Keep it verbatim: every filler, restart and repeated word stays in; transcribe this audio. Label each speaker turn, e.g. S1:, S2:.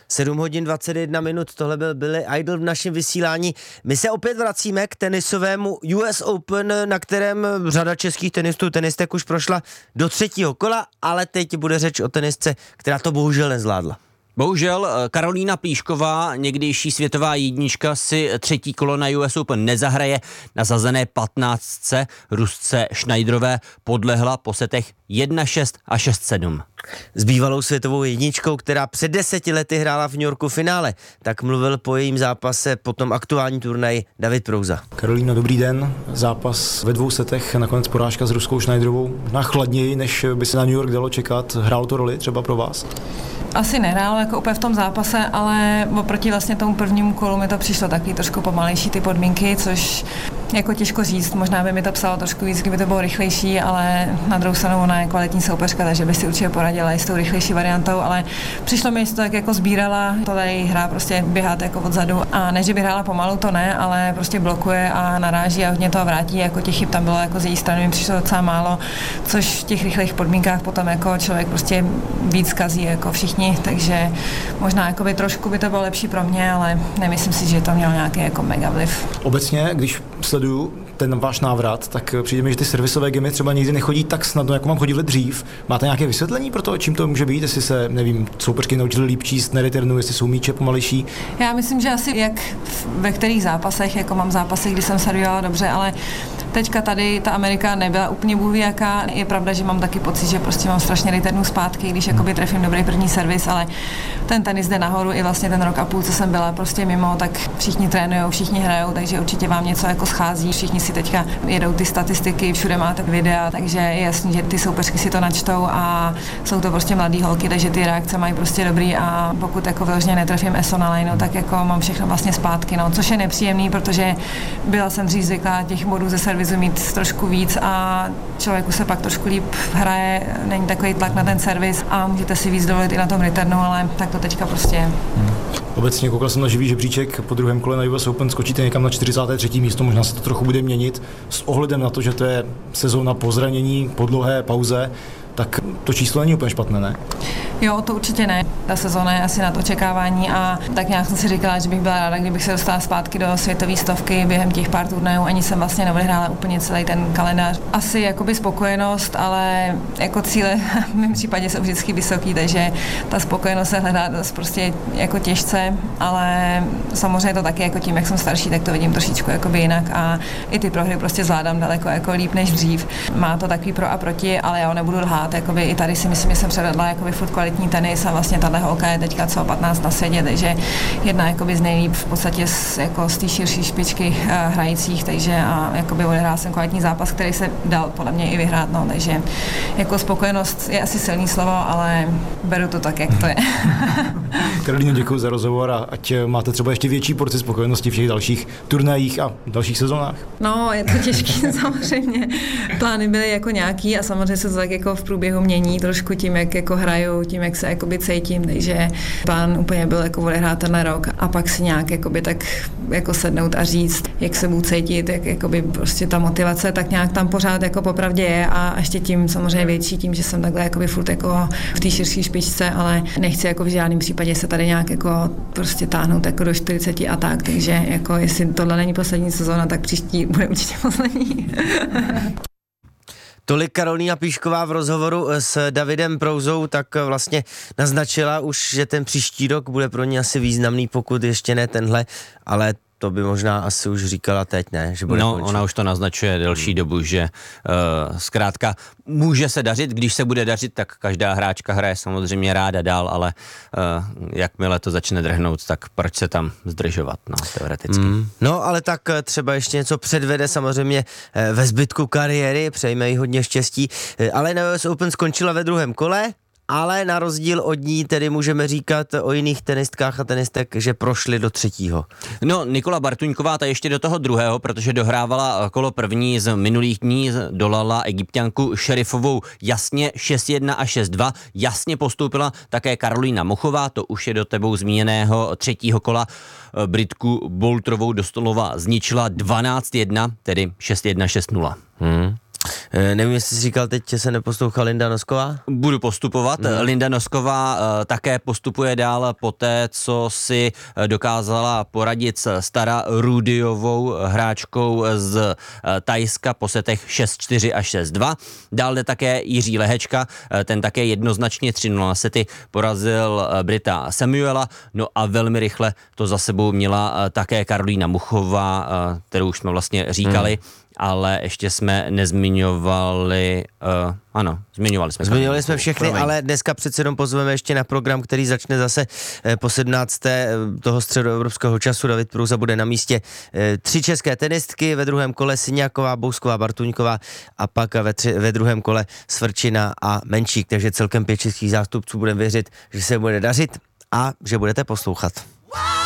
S1: sedm hodin dvacet jedna minut, tohle byl Billy Idol v našem vysílání. My se opět vracíme k tenisovému U S Open, na kterém řada českých tenistů, tenistek už prošla do třetího kola, ale teď bude řeč o tenistce, která to bohužel nezvládla.
S2: Bohužel Karolína Plíšková, někdejší světová jednička, si třetí kolo na U S Open nezahraje. Na zazené patnáctce Rusce Schneiderové podlehla po setech jedna šest a šest sedm.
S1: S bývalou světovou jedničkou, která před deseti lety hrála v New Yorku finále, tak mluvil po jejím zápase po tom aktuální turnaji David Prouza.
S3: Karolíno, dobrý den. Zápas ve dvou setech, nakonec porážka s Ruskou Schneiderovou. Na chladněji, než by se na New York dalo čekat. Hrálo to roli třeba pro vás?
S4: Asi nehrálo jako úplně v tom zápase, ale oproti vlastně tomu prvnímu kolu mi to přišlo taky trošku pomalejší ty podmínky, což jako těžko říct. Možná by mi to psalo trošku víc, kdyby to bylo rychlejší, ale na druhou stranu ona je kvalitní soupeřka, takže by si určitě poradila i s tou rychlejší variantou, ale přišlo mi, že to tak jako sbírala, tohle její hra prostě běhat jako odzadu a ne, že by hrála pomalu, to ne, ale prostě blokuje a naráží a hodně toho vrátí, jako těch chyb tam bylo jako z její strany mi přišlo docela málo, což v těch rychlých podmínkách potom jako člověk prostě víc kazí jako všichni, takže možná jako by trošku by to bylo lepší pro mě, ale nemyslím si, že to mělo nějaký jako mega vliv.
S3: Obecně, když sleduju ten váš návrat, tak přijde mi, že ty servisové gemy třeba nikdy nechodí tak snadno, jako mám chodili dřív. Máte nějaké vysvětlení pro to, čím to může být, jestli se, nevím, soupeřky naučili líp číst nereturnu, jestli jsou míče pomalejší?
S4: Já myslím, že asi jak ve kterých zápasech, jako mám zápasy, kdy jsem servovala dobře, ale teďka tady ta Amerika nebyla úplně bůhví jaká. Je pravda, že mám taky pocit, že prostě mám strašně returnu zpátky, když jakoby trefím dobrý první servis, ale ten tenis jde nahoru i vlastně ten rok a půl, co jsem byla prostě mimo, tak všichni trénujou, všichni hrajou, takže určitě vám něco jako schází. Všichni si teďka jedou ty statistiky, všude máte videa, takže je jasný, že ty soupeřky si to načtou a jsou to prostě mladý holky, takže ty reakce mají prostě dobrý a pokud jako vyloženě netrefím E S O na lineu, tak jako mám všechno vlastně zpátky, no, což je nepříjemný, protože byla jsem dřív zvyklá těch bodů ze servisu mít trošku víc a člověku se pak trošku líp hraje, není takový tlak na ten servis a můžete si víc dovolit i na tom returnu, ale tak to teďka prostě je.
S3: Hmm. Obecně koukal jsem na živý žebříček, po druhém kole na U S Open skočíte někam na čtyřicáté třetí místo, možná se to trochu bude měnit s ohledem na to, že to je sezóna po zranění, po dlouhé pauze, tak to číslo není úplně špatné, ne?
S4: Jo, to určitě ne. Ta sezóna je asi nad očekávání a tak nějak jsem si říkala, že bych byla ráda, kdybych se dostala zpátky do světové stovky během těch pár turnajů. Ani jsem vlastně neodehrála úplně celý ten kalendář. Asi jakoby spokojenost, ale jako cíle v mém případě jsou vždycky vysoký, takže ta spokojenost se hledá dost prostě jako těžce, ale samozřejmě to taky jako tím, jak jsem starší, tak to vidím trošičku jakoby jinak a i ty prohry prostě zvládám daleko jako líp než dřív. Má to takový pro a proti, ale já ho nebudu lhát. Jakoby i tady si myslím, že jsem předvedla jakoby furt kvalitní tenis a vlastně tahle holka je teďka co patnáct na světě, takže jedna jakoby z nejlíp v podstatě z, jako z té širší špičky uh, hrajících, takže a jakoby odehrál jsem kvalitní zápas, který se dal podle mě i vyhrát, no, takže jako spokojenost je asi silný slovo, ale beru to tak, jak to je.
S3: Karolíno, děkuji za rozhovor a ať máte třeba ještě větší porci spokojenosti v těch dalších turnajích a dalších sezónách.
S4: No, je to těžký samozřejmě. Plány byly jako nějaký a samozřejmě se to tak jako v průběhu mění trošku tím, jak jako hraju, tím, jak se jakoby cítím, takže plán úplně byl jako odehrát tenhle rok a pak si nějak jakoby tak jako sednout a říct, jak se budu cítit, jak jakoby prostě ta motivace tak nějak tam pořád jako popravdě je a ještě tím samozřejmě větší tím, že jsem takhle jakoby furt jako v té širší špičce, ale nechci jako v žádném případě se tady nějak jako prostě táhnout jako do čtyřiceti a tak, takže jako jestli tohle není poslední sezóna, tak příští bude určitě poslední.
S1: Tolik Karolína Plíšková v rozhovoru s Davidem Prouzou, tak vlastně naznačila už, že ten příští rok bude pro ní asi významný, pokud ještě ne tenhle, ale to by možná asi už říkala teď, ne? Že bude
S2: no,
S1: končit.
S2: Ona už to naznačuje delší dobu, že uh, zkrátka může se dařit, když se bude dařit, tak každá hráčka hraje samozřejmě ráda dál, ale uh, jakmile to začne drhnout, tak proč se tam zdržovat, no, teoreticky. Mm.
S1: No, ale tak třeba ještě něco předvede samozřejmě ve zbytku kariéry, přejme jí hodně štěstí, ale na U S Open skončila ve druhém kole, ale na rozdíl od ní tedy můžeme říkat o jiných tenistkách a tenistek, že prošli do třetího.
S2: No, Nikola Bartuňková ta ještě do toho druhého, protože dohrávala kolo první z minulých dní, dolala Egypťanku Šerifovou jasně šest jedna a šest dva, jasně postoupila také Karolína Muchová, to už je do tebou zmíněného třetího kola, Britku Boulterovou do stolova zničila dvanáct jedna, tedy šest jedna šest nula. Hmm.
S1: E, nevím, jestli jsi říkal teď, že se neposlouchá Linda Nosková?
S2: Budu postupovat. No. Linda Nosková uh, také postupuje dál po té, co si dokázala poradit s Stara Rudiovou hráčkou z uh, Thajska po setech šest čtyři a šest dva. Dál jde také Jiří Lehečka, uh, ten také jednoznačně tři nula sety porazil uh, Brita Samuela, no a velmi rychle to za sebou měla uh, také Karolína Muchová, uh, kterou už jsme vlastně říkali, hmm. ale ještě jsme nezmiňovali, uh, ano, zmiňovali jsme.
S1: Zmiňovali jsme všechny,
S2: Promiň.
S1: ale dneska přece jenom pozveme ještě na program, který začne zase eh, po sedmnácté toho středoevropského času. David Prouza bude na místě. Eh, tři české tenistky, ve druhém kole Syňáková, Bousková, Bartuňková a pak ve, tři, ve druhém kole Svrčina a Menšík. Takže celkem pět českých zástupců budeme věřit, že se bude dařit a že budete poslouchat.